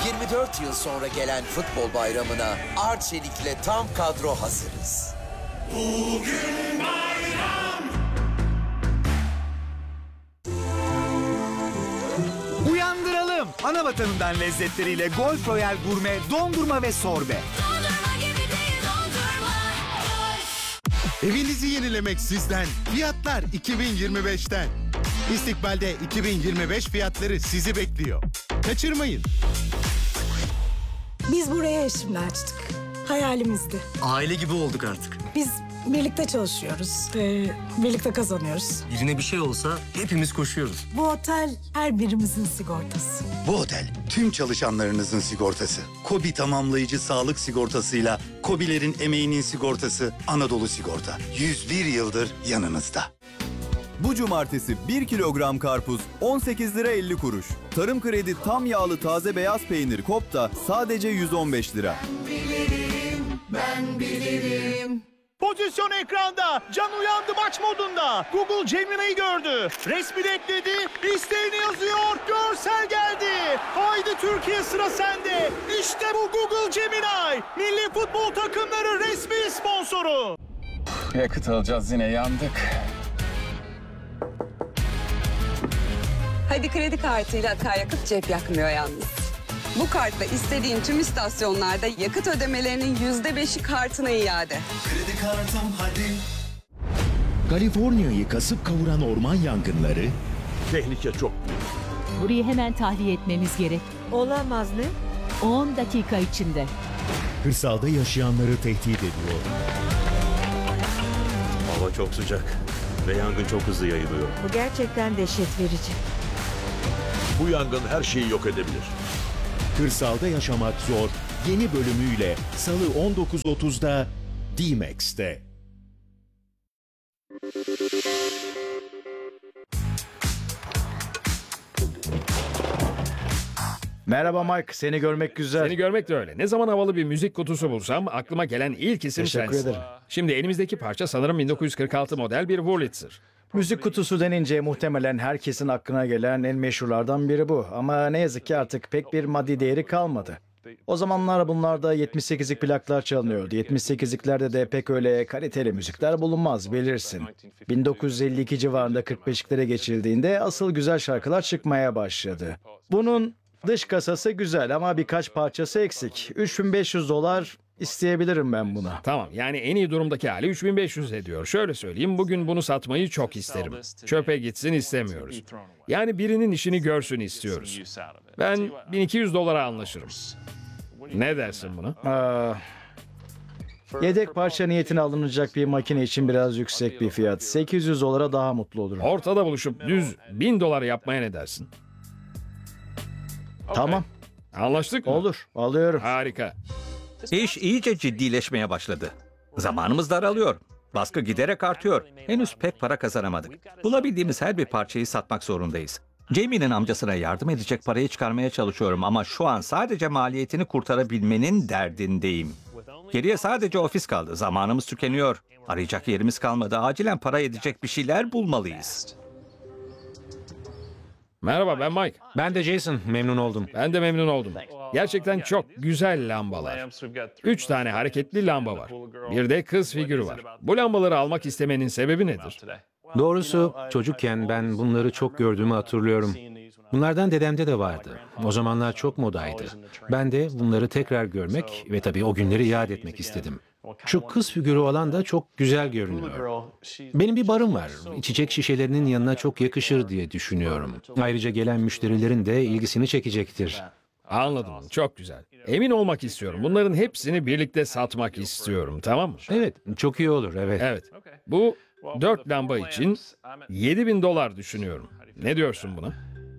24 yıl sonra gelen futbol bayramına Arçelik'le tam kadro hazırız. Bugün bayram. Uyandıralım. Ana vatanından lezzetleriyle Golf Royal Gurme, dondurma ve sorbe. Dondurma gibi değil dondurma. Evinizi yenilemek sizden. Fiyatlar 2025'ten. İstikbal'de 2025 fiyatları sizi bekliyor. Kaçırmayın. Biz buraya eşimle açtık. Hayalimizdi. Aile gibi olduk artık. Biz birlikte çalışıyoruz. Birlikte kazanıyoruz. Birine bir şey olsa hepimiz koşuyoruz. Bu otel her birimizin sigortası. Bu otel tüm çalışanlarınızın sigortası. KOBİ tamamlayıcı sağlık sigortasıyla KOBİ'lerin emeğinin sigortası Anadolu Sigorta. 101 yıldır yanınızda. Bu cumartesi 1 kilogram karpuz 18 lira 50 kuruş. Tarım Kredi tam yağlı taze beyaz peynir Kopta sadece 115 lira. Ben bilirim. Pozisyon ekranda. Can uyandı maç modunda. Google Gemini'yi gördü. Resmini ekledi. İsteğini yazıyor. Görsel geldi. Haydi Türkiye sıra sende. İşte bu Google Gemini. Milli futbol takımları resmi sponsoru. Yakıt alacağız yine yandık. Hadi kredi kartıyla akaryakıt cep yakmıyor yalnız. Bu kartla istediğin tüm istasyonlarda yakıt ödemelerinin %5'i kartına iade. Kredi kartım hadi. Kaliforniya'yı kasıp kavuran orman yangınları... Tehlike çok. Burayı hemen tahliye etmemiz gerek. Olamaz ne? 10 dakika içinde. Kırsalda yaşayanları tehdit ediyor. Hava çok sıcak ve yangın çok hızlı yayılıyor. Bu gerçekten dehşet verici. Bu yangın her şeyi yok edebilir. Kırsalda yaşamak zor. Yeni bölümüyle Salı 19.30'da D-Max'te. Merhaba Mike, seni görmek güzel. Seni görmek de öyle. Ne zaman havalı bir müzik kutusu bulsam aklıma gelen ilk isim Teşekkür sensin. ederim. Şimdi elimizdeki parça sanırım 1946 model bir Wurlitzer. Müzik kutusu denince muhtemelen herkesin aklına gelen en meşhurlardan biri bu. Ama ne yazık ki artık pek bir maddi değeri kalmadı. O zamanlar bunlarda 78'lik plaklar çalınıyordu. 78'liklerde de pek öyle kaliteli müzikler bulunmaz bilirsin. 1952 civarında 45'liklere geçildiğinde asıl güzel şarkılar çıkmaya başladı. Bunun dış kasası güzel ama birkaç parçası eksik. $3.500 isteyebilirim ben buna. Tamam, yani en iyi durumdaki hali 3500 ediyor. Şöyle söyleyeyim, bugün bunu satmayı çok isterim. Çöpe gitsin istemiyoruz. Yani birinin işini görsün istiyoruz. Ben $1200 anlaşırım. Ne dersin buna? Yedek parça niyetine alınacak bir makine için biraz yüksek bir fiyat. $800 daha mutlu olurum. Ortada buluşup düz $1000 yapmaya ne dersin? Tamam. Anlaştık mı? Olur, alıyorum. Harika. İş iyice ciddileşmeye başladı. Zamanımız daralıyor. Baskı giderek artıyor. Henüz pek para kazanamadık. Bulabildiğimiz her bir parçayı satmak zorundayız. Jamie'nin amcasına yardım edecek parayı çıkarmaya çalışıyorum ama şu an sadece maliyetini kurtarabilmenin derdindeyim. Geriye sadece ofis kaldı. Zamanımız tükeniyor. Arayacak yerimiz kalmadı. Acilen para edecek bir şeyler bulmalıyız. Merhaba, ben Mike. Ben de Jason, memnun oldum. Ben de memnun oldum. Gerçekten çok güzel lambalar. 3 tane hareketli lamba var. Bir de kız figürü var. Bu lambaları almak istemenin sebebi nedir? Doğrusu çocukken ben bunları çok gördüğümü hatırlıyorum. Bunlardan dedemde de vardı. O zamanlar çok modaydı. Ben de bunları tekrar görmek ve tabii o günleri yad etmek istedim. Şu kız figürü olan da çok güzel görünüyor. Benim bir barım var. İçecek şişelerinin yanına çok yakışır diye düşünüyorum. Ayrıca gelen müşterilerin de ilgisini çekecektir. Anladım. Çok güzel. Emin olmak istiyorum. Bunların hepsini birlikte satmak istiyorum. Tamam mı? Evet, çok iyi olur. Evet. Evet. Bu 4 lamba için $7000 düşünüyorum. Ne diyorsun buna?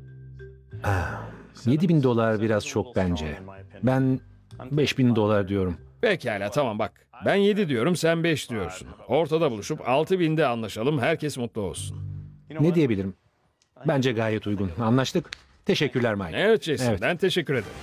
$7000 biraz çok bence. Ben $5000 diyorum. Pekala, tamam bak. Ben 7 diyorum, sen 5 diyorsun. Ortada buluşup 6000'de anlaşalım. Herkes mutlu olsun. Ne diyebilirim? Bence gayet uygun. Anlaştık. Teşekkürler Mike. Evet Jason, Evet. ben teşekkür ederim.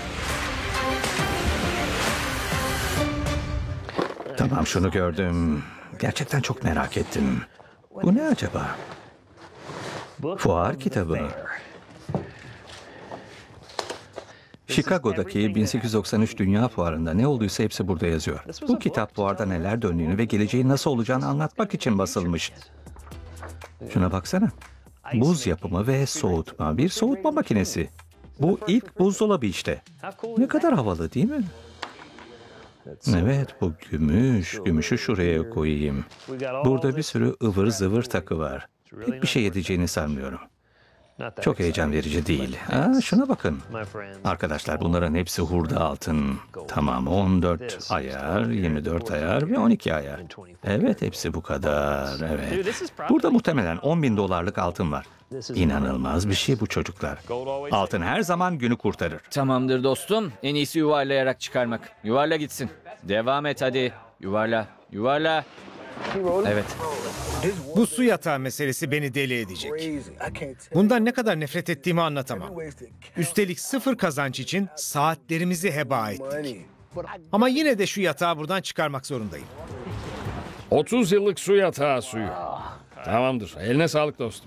Tamam, şunu gördüm. Gerçekten çok merak ettim. Bu ne acaba? Fuar kitabı. Chicago'daki 1893 Dünya Fuarı'nda ne olduysa hepsi burada yazıyor. Bu kitap fuarda neler döndüğünü ve geleceğin nasıl olacağını anlatmak için basılmış. Şuna baksana. Buz yapımı ve soğutma. Bir soğutma makinesi. Bu ilk buzdolabı işte. Ne kadar havalı değil mi? Evet, bu gümüş. Gümüşü şuraya koyayım. Burada bir sürü ıvır zıvır takı var. Pek bir şey edeceğini sanmıyorum. Çok heyecan verici değil. Şuna bakın. Arkadaşlar, bunların hepsi hurda altın. Tamam, 14 ayar, 24 ayar ve 12 ayar. Evet, hepsi bu kadar. Evet. Burada muhtemelen $10.000 altın var. İnanılmaz bir şey bu çocuklar. Altın her zaman günü kurtarır. Tamamdır dostum. En iyisi yuvarlayarak çıkarmak. Yuvarla gitsin. Devam et hadi. Yuvarla. Yuvarla. Evet. Bu su yatağı meselesi beni deli edecek. Bundan ne kadar nefret ettiğimi anlatamam. Üstelik sıfır kazanç için saatlerimizi heba ettik. Ama yine de şu yatağı buradan çıkarmak zorundayım. 30 yıllık su yatağı suyu. Tamamdır. Eline sağlık dostum.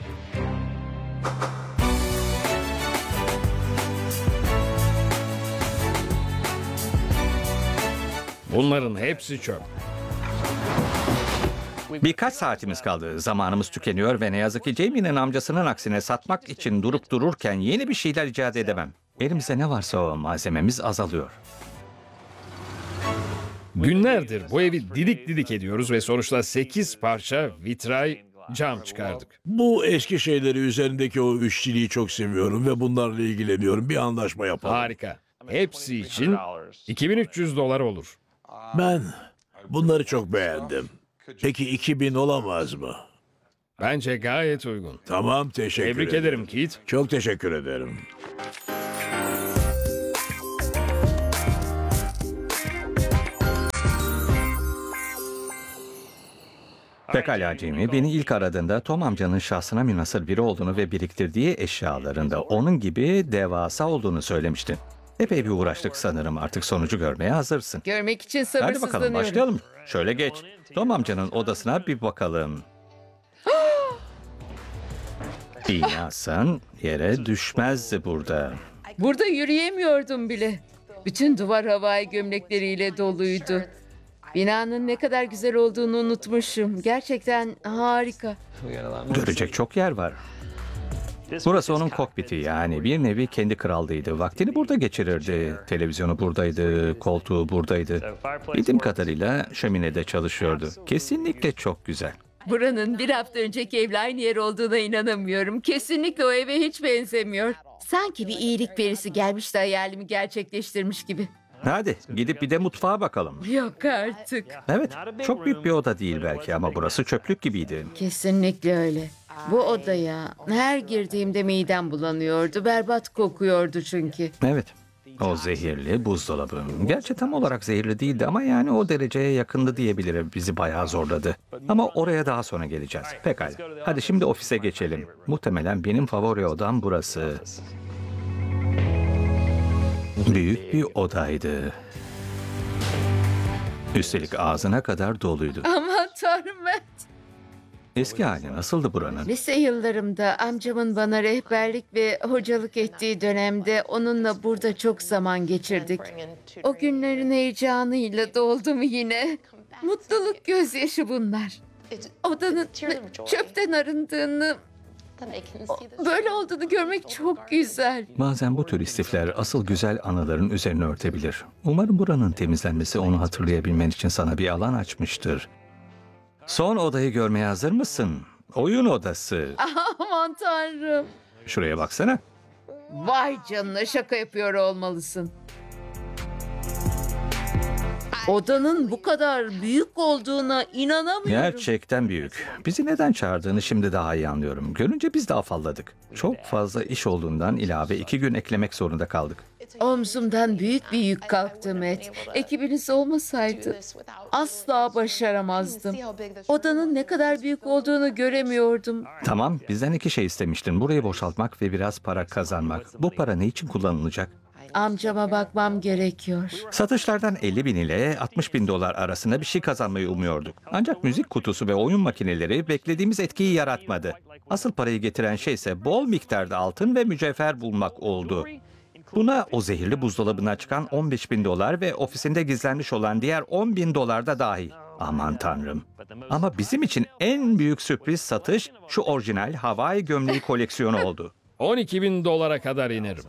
Bunların hepsi çöp. Birkaç saatimiz kaldı. Zamanımız tükeniyor ve ne yazık ki Jamie'nin amcasının aksine satmak için durup dururken yeni bir şeyler icat edemem. Elimizde ne varsa o malzememiz azalıyor. Günlerdir bu evi didik didik ediyoruz ve sonuçta 8 parça vitray cam çıkardık. Bu eski şeyleri üzerindeki o işçiliği çok seviyorum ve bunlarla ilgileniyorum. Bir anlaşma yapalım. Harika. Hepsi için $2.300 olur. Ben bunları çok beğendim. Peki 2000 olamaz mı? Bence gayet uygun. Tamam, teşekkür Tebrik ederim Keith. Çok teşekkür ederim. Pekala Jamie, beni ilk aradığında Tom amcanın şahsına münhasır biri olduğunu ve biriktirdiği eşyalarında onun gibi devasa olduğunu söylemiştin. Epey bir uğraştık sanırım. Artık sonucu görmeye hazırsın. Görmek için Hadi sabırsızlanıyorum. bakalım, başlayalım. Şöyle geç. Tom amcanın odasına bir bakalım. İğne atsan yere düşmezdi burada. Burada yürüyemiyordum bile. Bütün duvar havai gömlekleriyle doluydu. Binanın ne kadar güzel olduğunu unutmuşum. Gerçekten harika. Görecek çok yer var. Burası onun kokpiti, yani bir nevi kendi krallığıydı. Vaktini burada geçirirdi. Televizyonu buradaydı, koltuğu buradaydı. Bildiğim kadarıyla şöminede çalışıyordu. Kesinlikle çok güzel. Buranın bir hafta önceki evle aynı yer olduğuna inanamıyorum. Kesinlikle o eve hiç benzemiyor. Sanki bir iyilik perisi gelmiş de hayalimi gerçekleştirmiş gibi. Hadi gidip bir de mutfağa bakalım. Yok artık. Evet, çok büyük bir oda değil belki ama burası çöplük gibiydi. Kesinlikle öyle. Bu odaya her girdiğimde midem bulanıyordu. Berbat kokuyordu çünkü. Evet, o zehirli buzdolabı. Gerçi tam olarak zehirli değildi ama yani o dereceye yakındı diyebilirim. Bizi bayağı zorladı. Ama oraya daha sonra geleceğiz. Pekala. Hadi şimdi ofise geçelim. Muhtemelen benim favori odam burası. Büyük bir odaydı. Üstelik ağzına kadar doluydu. Aman tanrım Matt. Eski hali nasıldı buranın? Lise yıllarımda amcamın bana rehberlik ve hocalık ettiği dönemde onunla burada çok zaman geçirdik. O günlerin heyecanıyla doldum yine. Mutluluk gözyaşı bunlar. Odanın çöpten arındığını, böyle olduğunu görmek çok güzel. Bazen bu tür istifler asıl güzel anıların üzerine örtebilir. Umarım buranın temizlenmesi onu hatırlayabilmen için sana bir alan açmıştır. Son odayı görmeye hazır mısın? Oyun odası. Aman tanrım. Şuraya baksana. Vay canına, şaka yapıyor olmalısın. Odanın bu kadar büyük olduğuna inanamıyorum. Gerçekten büyük. Bizi neden çağırdığını şimdi daha iyi anlıyorum. Görünce biz de afalladık. Çok fazla iş olduğundan ilave 2 gün eklemek zorunda kaldık. Omzumdan büyük bir yük kalktı Matt. Ekibiniz olmasaydı asla başaramazdım. Odanın ne kadar büyük olduğunu göremiyordum. Tamam, bizden 2 şey istemiştin. Burayı boşaltmak ve biraz para kazanmak. Bu para ne için kullanılacak? Amcama bakmam gerekiyor. Satışlardan 50.000 ile 60.000 dolar arasında bir şey kazanmayı umuyorduk. Ancak müzik kutusu ve oyun makineleri beklediğimiz etkiyi yaratmadı. Asıl parayı getiren şey ise bol miktarda altın ve mücevher bulmak oldu. Buna o zehirli buzdolabına çıkan 15.000 dolar ve ofisinde gizlenmiş olan diğer 10.000 dolar da dahil. Aman tanrım. Ama bizim için en büyük sürpriz satış şu orijinal Hawaii gömleği koleksiyonu oldu. 12.000 dolara kadar inerim.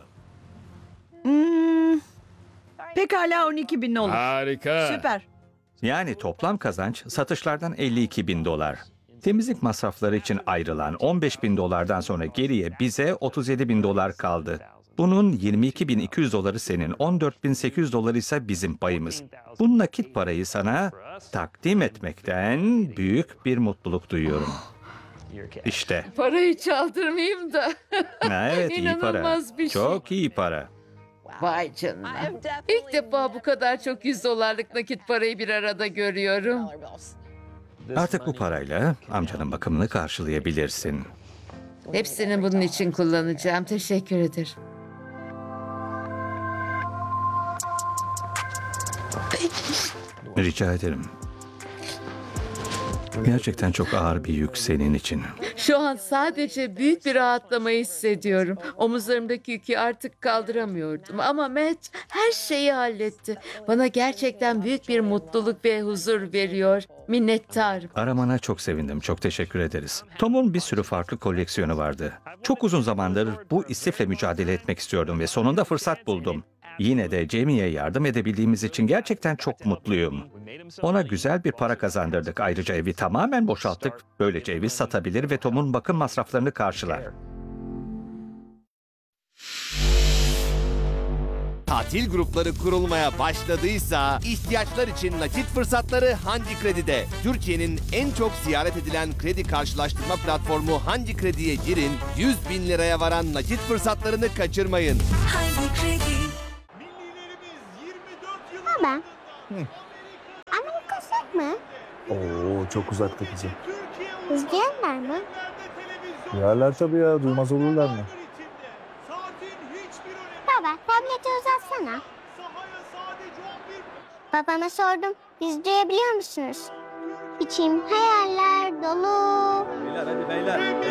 Pekala 12.000 olur. Harika. Süper. Yani toplam kazanç satışlardan 52.000 dolar. Temizlik masrafları için ayrılan 15.000 dolardan sonra geriye bize 37.000 dolar kaldı. Bunun 22.200 doları senin, 14.800 doları ise bizim payımız. Bu nakit parayı sana takdim etmekten büyük bir mutluluk duyuyorum. İşte. Parayı çaldırmayayım da. Ha, evet, iyi para. İnanılmaz bir şey. Çok iyi para. Vay canına. İlk defa bu kadar çok 100 dolarlık nakit parayı bir arada görüyorum. Artık bu parayla amcanın bakımını karşılayabilirsin. Hepsini bunun için kullanacağım. Teşekkür ederim. Rica ederim. Gerçekten çok ağır bir yük senin için. Şu an sadece büyük bir rahatlamayı hissediyorum. Omuzlarımdaki yükü artık kaldıramıyordum. Ama Matt her şeyi halletti. Bana gerçekten büyük bir mutluluk ve huzur veriyor. Minnettarım. Aramana çok sevindim. Çok teşekkür ederiz. Tom'un bir sürü farklı koleksiyonu vardı. Çok uzun zamandır bu istifle mücadele etmek istiyordum ve sonunda fırsat buldum. Yine de Jamie'ye yardım edebildiğimiz için gerçekten çok mutluyum. Ona güzel bir para kazandırdık. Ayrıca evi tamamen boşalttık. Böylece evi satabilir ve Tom'un bakım masraflarını karşılar. Tatil grupları kurulmaya başladıysa ihtiyaçlar için nakit fırsatları Hangi Kredi'de. Türkiye'nin en çok ziyaret edilen kredi karşılaştırma platformu Hangi Kredi'ye girin, 100.000 liraya varan nakit fırsatlarını kaçırmayın. Hangi kredi? Baba. Amerika uzak mı? Oo, çok uzakta kızım. İzleyenler mi? Yerler tabii ya, duymaz olurlar mı? Baba, tableti uzatsana. Babama sordum, izleyebiliyor musunuz? İçim hayaller dolu. Beyler hadi beyler.